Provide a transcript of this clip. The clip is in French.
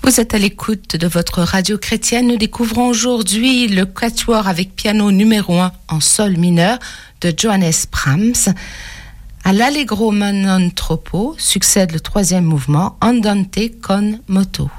Vous êtes à l'écoute de votre radio chrétienne. Nous découvrons aujourd'hui le quatuor avec piano numéro 1 en sol mineur de Johannes Brahms. À l'Allegro non troppo succède le troisième mouvement, Andante con moto.